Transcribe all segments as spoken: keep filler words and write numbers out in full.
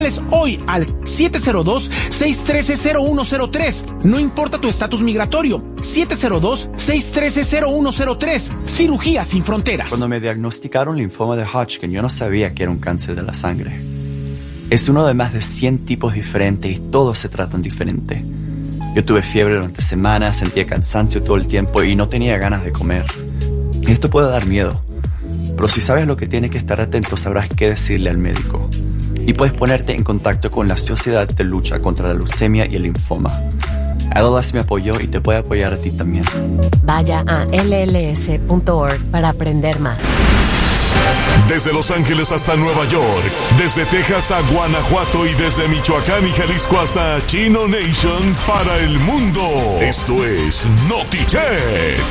hoy al siete cero dos, seis uno tres, cero uno cero tres. No importa tu estatus migratorio. siete cero dos, seis uno tres, cero uno cero tres. Cirugía sin fronteras. Cuando me diagnosticaron linfoma de Hodgkin, yo no sabía que era un cáncer de la sangre. Es uno de más de cien tipos diferentes y todos se tratan diferente. Yo tuve fiebre durante semanas, sentía cansancio todo el tiempo y no tenía ganas de comer. Esto puede dar miedo, pero si sabes lo que tienes que estar atento, sabrás qué decirle al médico. Y puedes ponerte en contacto con la Sociedad de Lucha contra la Leucemia y el Linfoma. L L S me apoyó y te puede apoyar a ti también. Vaya a L L S punto org para aprender más. Desde Los Ángeles hasta Nueva York, desde Texas a Guanajuato y desde Michoacán y Jalisco hasta Chino Nation para el mundo. Esto es Notichet.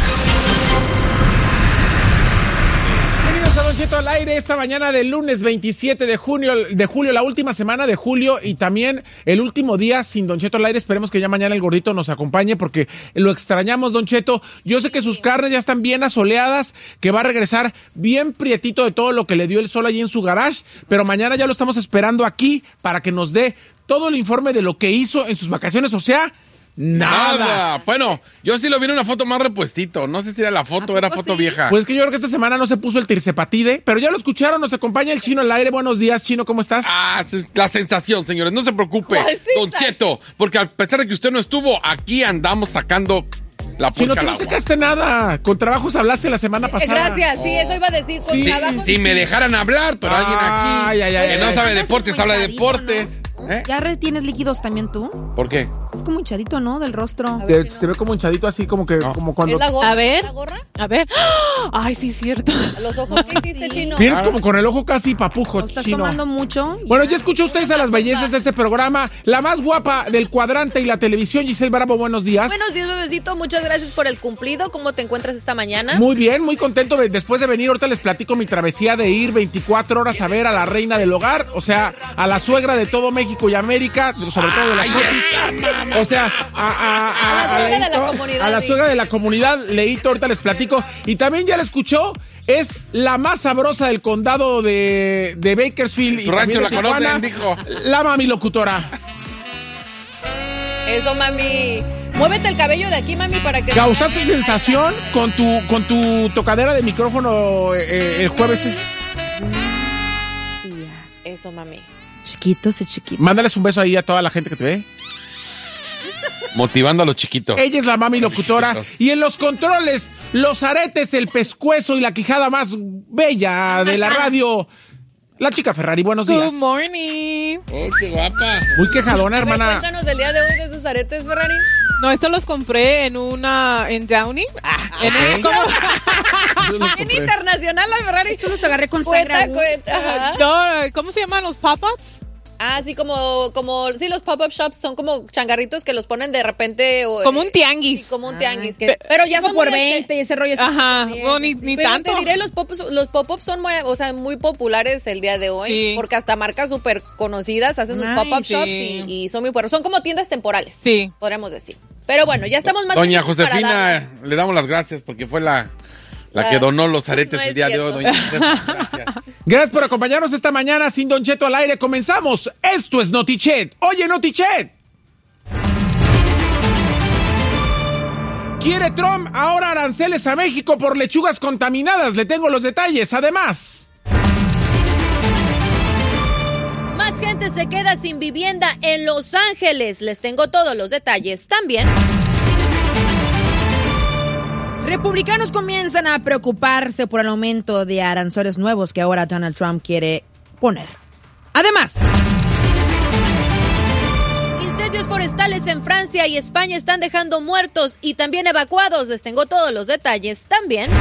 Bienvenidos a Don Cheto al aire esta mañana del lunes veintisiete de junio, de julio, la última semana de julio y también el último día sin Don Cheto al aire. Esperemos que ya mañana el gordito nos acompañe porque lo extrañamos, Don Cheto. Yo sé que sus carnes ya están bien asoleadas, que va a regresar bien prietito de todo lo que le dio el sol allí en su garage, pero mañana ya lo estamos esperando aquí para que nos dé todo el informe de lo que hizo en sus vacaciones, o sea... Nada. Nada. Bueno, yo sí lo vi en una foto más repuestito. No sé si era la foto o era foto sí? vieja. Pues que yo creo que esta semana no se puso el tirsepatide, pero ya lo escucharon, nos acompaña el Chino al aire. Buenos días, Chino, ¿cómo estás? Ah, es la sensación, señores. No se preocupe, Don Cheto, porque a pesar de que usted no estuvo, aquí andamos sacando la Chino, puerca tú al no agua. sacaste nada. Con trabajos hablaste la semana pasada. Gracias, sí, eso iba a decir. Con Sí, trabajos. Si me dejaran hablar, pero alguien aquí Ay, ay, ay, que ay, no ay. sabe deportes, habla de deportes. ¿Eh? ¿Ya retienes líquidos también tú? ¿Por qué? Es como hinchadito, ¿no? Del rostro. Te, te ve como hinchadito así, como que No. como cuando... ¿Es la gorra? A ver. ¿Es la gorra? A ver. Ay, sí, cierto. ¿Los ojos qué hiciste, Chino? Vienes como con el ojo casi papujo, ¿O estás Chino. tomando mucho? Bueno, ya escuchó ustedes a las bellezas de este programa. La más guapa del cuadrante y la televisión, Giselle Bravo, buenos días. Buenos días, bebecito. Muchas gracias por el cumplido. ¿Cómo te encuentras esta mañana? Muy bien, muy contento de- después de venir. Ahorita les platico mi travesía de ir veinticuatro horas a ver a la reina del hogar, o sea, a la suegra de todo México y América, sobre todo de las Cotis. O sea, a, a, a, A la suegra de la Leito, comunidad, a la sí. suegra de la comunidad, Leito, ahorita les platico. Y también ya la escuchó, es la más sabrosa del condado de, de Bakersfield. Su y rancho también de la conocen, Tijuana, dijo. La mami locutora. Eso, mami. Muévete el cabello de aquí, mami, para que... ¿Causaste sensación con tu, con tu tocadera de micrófono eh, el jueves? Eso, mami. Chiquitos y chiquitos. Mándales un beso ahí a toda la gente que te ve. Motivando a los chiquitos. Ella es la mami locutora. Chiquitos. Y en los controles, los aretes, el pescuezo y la quijada más bella de la radio. La chica Ferrari, buenos días. Good morning. Oh, qué guapa. Muy quejadona, A ver, hermana. Cuéntanos del día de hoy de esos aretes, Ferrari. No, estos los compré en una, en Downey. Ah, en Ok. un, como, Yo los En compré. internacional, la Ferrari. Esto los agarré con Cuenta, sangre. cuenta. Ajá. no, ¿cómo se llaman los pop-ups? Ah, sí, como, como, sí, los pop-up shops son como changarritos que los ponen de repente. O, Como eh, un tianguis. sí, como un tianguis. que- pero ya Cinco son por muy, este, veinte y ese rollo. así. Ajá, Bien. no, ni, ni Pero tanto. te diré, los pop-ups los pop son muy, o sea, muy populares el día de hoy. Sí. Porque hasta marcas súper conocidas hacen sus Nice. pop-up shops Sí. y, y son muy buenos. Son como tiendas temporales. Sí. Podríamos decir. Pero bueno, ya estamos más Doña listos para Josefina, darle. le damos las gracias porque fue la, la Ah, que donó los aretes no el es día de hoy, cierto. doña Josefina. Gracias. Gracias por acompañarnos esta mañana sin Don Cheto al aire. Comenzamos. Esto es Notichet. Oye, Notichet. ¿Quiere Trump ahora aranceles a México por lechugas contaminadas? Le tengo los detalles. Además... Más gente se queda sin vivienda en Los Ángeles. Les tengo todos los detalles también. Republicanos comienzan a preocuparse por el aumento de aranceles nuevos que ahora Donald Trump quiere poner. Además, Incendios forestales en Francia y España están dejando muertos y también evacuados. Les tengo todos los detalles también.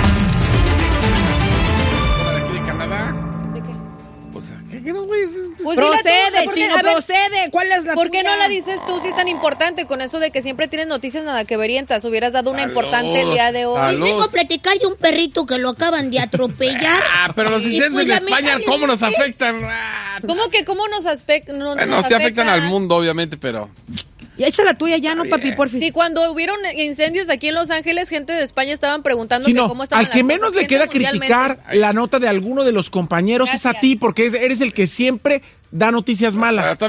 ¿Fuera de aquí de Canadá? ¿De qué? Pues, ¿qué, qué no, güey? Es- Pues dila tú, procede, ¿por qué? Chino, A ver, procede. ¿Cuál es la ¿por qué tuya? no la dices tú si es tan importante con eso de que siempre tienes noticias nada que verientas? Hubieras dado una Salud, importante el día de hoy. salud. Vengo a platicar de un perrito que lo acaban de atropellar. Ah, pero los Y incendios pues, en España, ¿cómo nos lamentablemente, afectan? Ah, ¿Cómo que cómo nos, aspect no, bueno, nos sí afectan afecta? al mundo, obviamente, pero... Ya echa la tuya ya, no, papi, porfi. Sí, cuando hubieron incendios aquí en Los Ángeles, gente de España estaban preguntando que Chino, cómo estaban al que las menos cosas, le gente queda mundialmente. criticar la nota de alguno de los compañeros es a Gracias. ti, porque es- eres el que siempre da noticias malas.